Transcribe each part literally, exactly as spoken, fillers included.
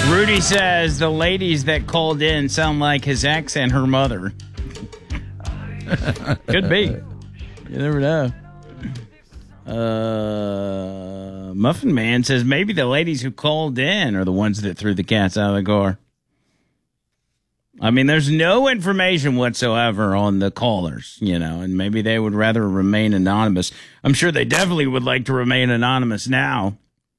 Rudy says the ladies that called in sound like his ex and her mother. Could be. You never know. Uh, Muffin Man says maybe the ladies who called in are the ones that threw the cats out of the car. I mean, there's no information whatsoever on the callers, you know, and maybe they would rather remain anonymous. I'm sure they definitely would like to remain anonymous now.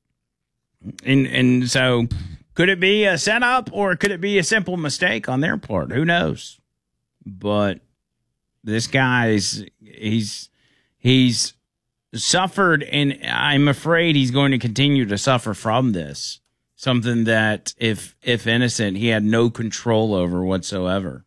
And and so could it be a setup or could it be a simple mistake on their part? Who knows? But this guy's he's he's suffered, and I'm afraid he's going to continue to suffer from this. Something that, if if innocent, he had no control over whatsoever.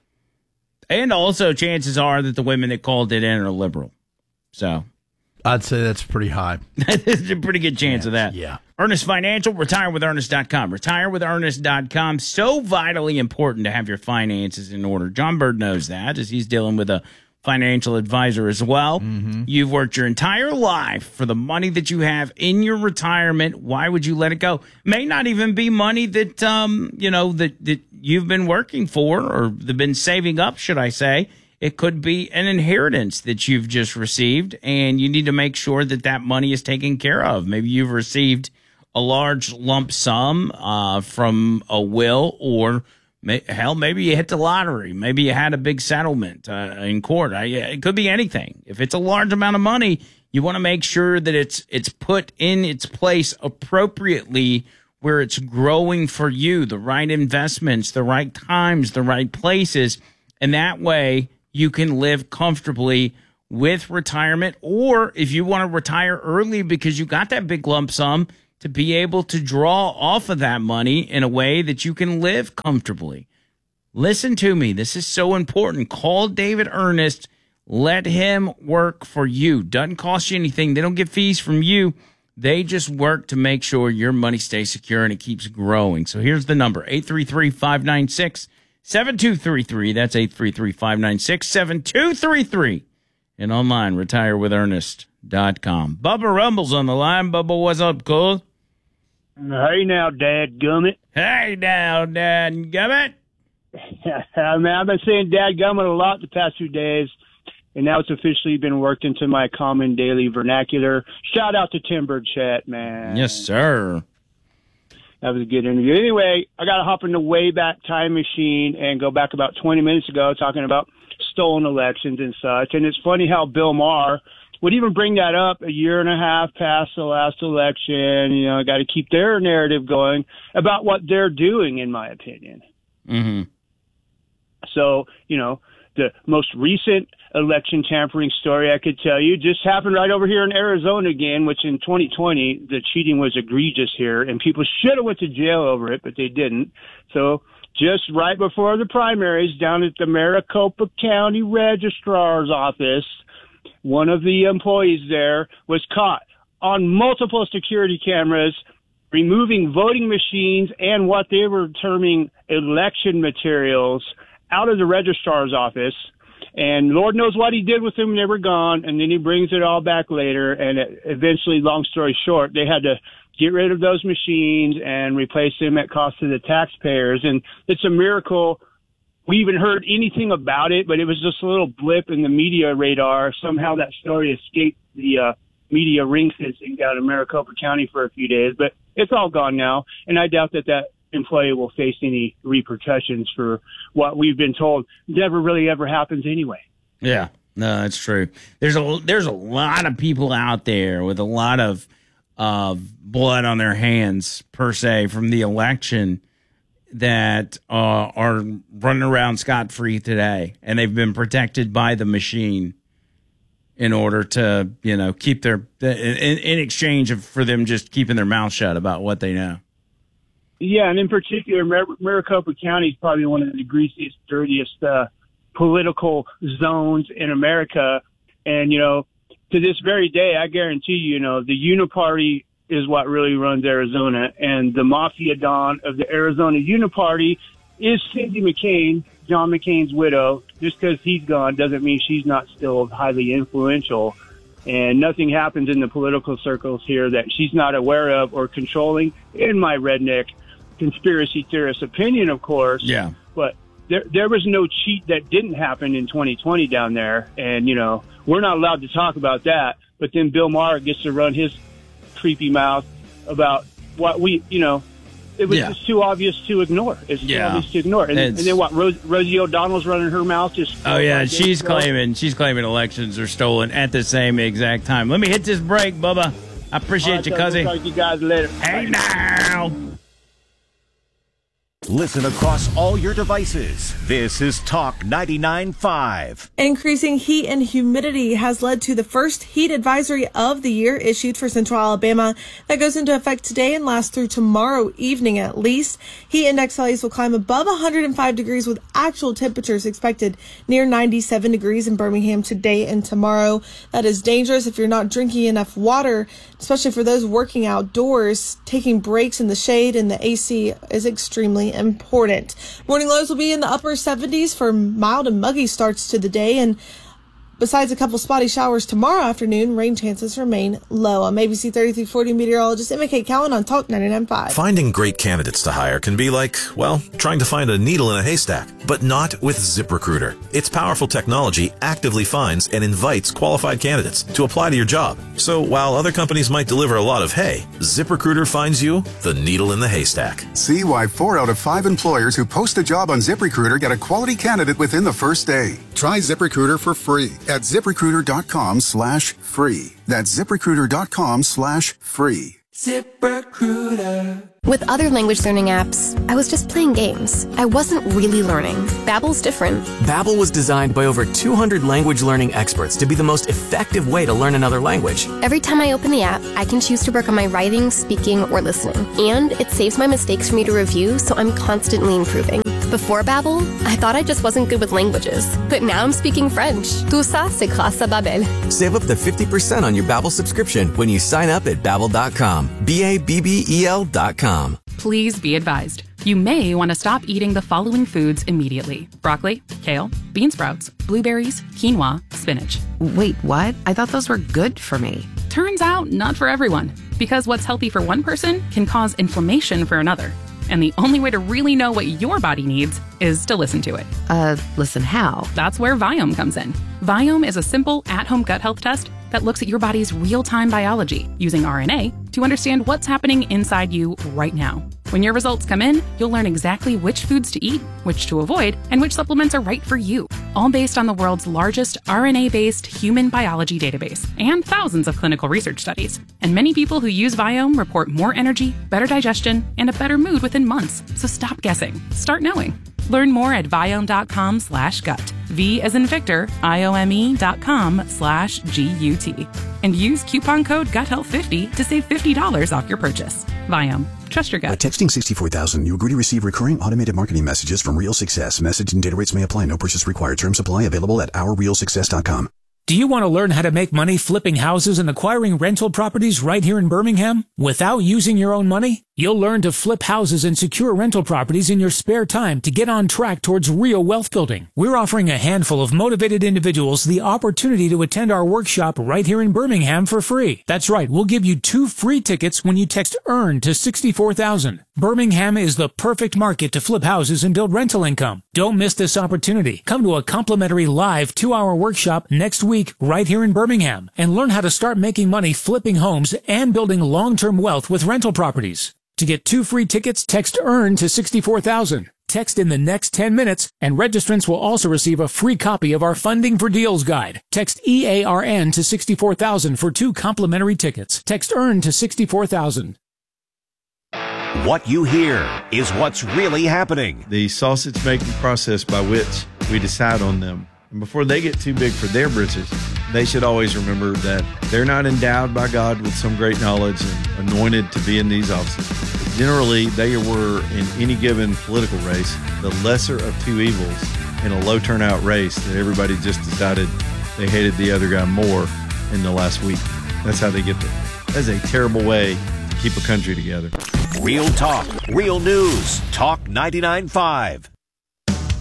And also, chances are that the women that called it in are liberal. So I'd say that's pretty high. There's a pretty good chance yeah, of that. Yeah. Earnest Financial, retire with earnest dot com. retire with earnest dot com. So vitally important to have your finances in order. John Bird knows that, as he's dealing with a financial advisor as well. Mm-hmm. You've worked your entire life for the money that you have in your retirement. Why would you let it go? May not even be money that um you know that that you've been working for or have been saving up, should I say. It could be an inheritance that you've just received, and you need to make sure that that money is taken care of. Maybe you've received a large lump sum uh from a will, or hell, maybe you hit the lottery. Maybe you had a big settlement uh, in court. I, it could be anything. If it's a large amount of money, you want to make sure that it's it's put in its place appropriately, where it's growing for you, the right investments, the right times, the right places. And that way you can live comfortably with retirement. Or if you want to retire early because you got that big lump sum, to be able to draw off of that money in a way that you can live comfortably. Listen to me. This is so important. Call David Ernest. Let him work for you. Doesn't cost you anything. They don't get fees from you. They just work to make sure your money stays secure and it keeps growing. So here's the number, eight three three, five nine six, seven two three three. That's eight three three, five nine six, seven two three three. And online, retire with earnest dot com. Bubba Rumble's on the line. Bubba, what's up, cool? Hey now, Dad Gummit. Hey now, Dad Gummit. I mean, I've been saying Dad Gummit a lot the past few days, and now it's officially been worked into my common daily vernacular. Shout out to Tim Burchett, man. Yes, sir. That was a good interview. Anyway, I got to hop in the Wayback Time Machine and go back about twenty minutes ago talking about stolen elections and such. And it's funny how Bill Maher would even bring that up a year and a half past the last election. You know, got to keep their narrative going about what they're doing, in my opinion. Mm-hmm. So, you know, the most recent election tampering story I could tell you just happened right over here in Arizona again, which in twenty twenty, the cheating was egregious here, and people should have went to jail over it, but they didn't. So just right before the primaries down at the Maricopa County Registrar's office, one of the employees there was caught on multiple security cameras removing voting machines and what they were terming election materials out of the registrar's office. And Lord knows what he did with them. They were gone. And then he brings it all back later. And it, eventually, long story short, they had to get rid of those machines and replace them at cost to the taxpayers. And it's a miracle we even heard anything about it, but it was just a little blip in the media radar. Somehow that story escaped the uh, media ring fencing down in Maricopa County for a few days, but it's all gone now. And I doubt that that employee will face any repercussions for what we've been told never really ever happens anyway. Yeah, no, that's true. There's a, there's a lot of people out there with a lot of uh, blood on their hands, per se, from the election that uh, are running around scot-free today, and they've been protected by the machine in order to, you know, keep their in, in exchange of, for them just keeping their mouth shut about what they know. Yeah, and in particular, Mar- Maricopa County is probably one of the greasiest, dirtiest uh, political zones in America. And, you know, to this very day, I guarantee you, you know, the Uniparty is what really runs Arizona, and the mafia don of the Arizona Uniparty is Cindy McCain, John McCain's widow. Just because he's gone doesn't mean she's not still highly influential, and nothing happens in the political circles here that she's not aware of or controlling, in my redneck conspiracy theorist opinion, of course. Yeah. But there there was no cheat that didn't happen in twenty twenty down there. And, you know, we're not allowed to talk about that. But then Bill Maher gets to run his creepy mouth about what we, you know, it was yeah. just too obvious to ignore. It's too yeah. obvious to ignore. And, and then what, Rose, Rosie O'Donnell's running her mouth just... Oh, yeah, she's claiming she's claiming elections are stolen at the same exact time. Let me hit this break, Bubba. I appreciate right, you, Cuzzy. We'll talk to you guys later. Hey, now! Listen across all your devices. This is Talk ninety-nine point five. Increasing heat and humidity has led to the first heat advisory of the year issued for Central Alabama that goes into effect today and lasts through tomorrow evening at least. Heat index values will climb above one hundred five degrees with actual temperatures expected near ninety-seven degrees in Birmingham today and tomorrow. That is dangerous if you're not drinking enough water, especially for those working outdoors. Taking breaks in the shade and the A C is extremely important. Morning lows will be in the upper seventies for mild and muggy starts to the day, and besides a couple spotty showers tomorrow afternoon, rain chances remain low. I'm A B C thirty-three forty meteorologist Emma Kate Cowan on Talk ninety-nine point five. Finding great candidates to hire can be like, well, trying to find a needle in a haystack, but not with ZipRecruiter. Its powerful technology actively finds and invites qualified candidates to apply to your job. So while other companies might deliver a lot of hay, ZipRecruiter finds you the needle in the haystack. See why four out of five employers who post a job on ZipRecruiter get a quality candidate within the first day. Try ZipRecruiter for free at ZipRecruiter.com slash free. That's ZipRecruiter.com slash free. ZipRecruiter. With other language learning apps, I was just playing games. I wasn't really learning. Babbel's different. Babbel was designed by over two hundred language learning experts to be the most effective way to learn another language. Every time I open the app, I can choose to work on my writing, speaking, or listening. And it saves my mistakes for me to review, so I'm constantly improving. Before Babbel, I thought I just wasn't good with languages. But now I'm speaking French. Tout ça, c'est grâce à Babbel. Save up to fifty percent on your Babbel subscription when you sign up at Babbel dot com. B A B B E L dot com. Please be advised. You may want to stop eating the following foods immediately. Broccoli, kale, bean sprouts, blueberries, quinoa, spinach. Wait, what? I thought those were good for me. Turns out, not for everyone. Because what's healthy for one person can cause inflammation for another. And the only way to really know what your body needs is to listen to it. Uh, listen how? That's where Viome comes in. Viome is a simple at-home gut health test that looks at your body's real-time biology using R N A to understand what's happening inside you right now. When your results come in, you'll learn exactly which foods to eat, which to avoid, and which supplements are right for you, all based on the world's largest R N A-based human biology database and thousands of clinical research studies. And many people who use Viome report more energy, better digestion, and a better mood within months. So stop guessing. Start knowing. Learn more at Viome.com slash gut. V as in Victor, I-O-M-E dot com slash G-U-T. And use coupon code gut health fifty to save fifty dollars off your purchase. Viome. Trust your gut. By texting sixty-four thousand, you agree to receive recurring automated marketing messages from Real Success. Message and data rates may apply. No purchase required. Terms apply. Available at our real success dot com. Do you want to learn how to make money flipping houses and acquiring rental properties right here in Birmingham without using your own money? You'll learn to flip houses and secure rental properties in your spare time to get on track towards real wealth building. We're offering a handful of motivated individuals the opportunity to attend our workshop right here in Birmingham for free. That's right, we'll give you two free tickets when you text EARN to sixty-four thousand. Birmingham is the perfect market to flip houses and build rental income. Don't miss this opportunity. Come to a complimentary live two-hour workshop next week right here in Birmingham and learn how to start making money flipping homes and building long-term wealth with rental properties. To get two free tickets, text EARN to sixty-four thousand. Text in the next ten minutes, and registrants will also receive a free copy of our Funding for Deals guide. Text E A R N to sixty-four thousand for two complimentary tickets. Text EARN to sixty-four thousand. What you hear is what's really happening. The sausage making process by which we decide on them. And before they get too big for their britches, they should always remember that they're not endowed by God with some great knowledge and anointed to be in these offices. Generally, they were, in any given political race, the lesser of two evils in a low turnout race that everybody just decided they hated the other guy more in the last week. That's how they get there. That's a terrible way to keep a country together. Real talk, real news. Talk ninety-nine point five.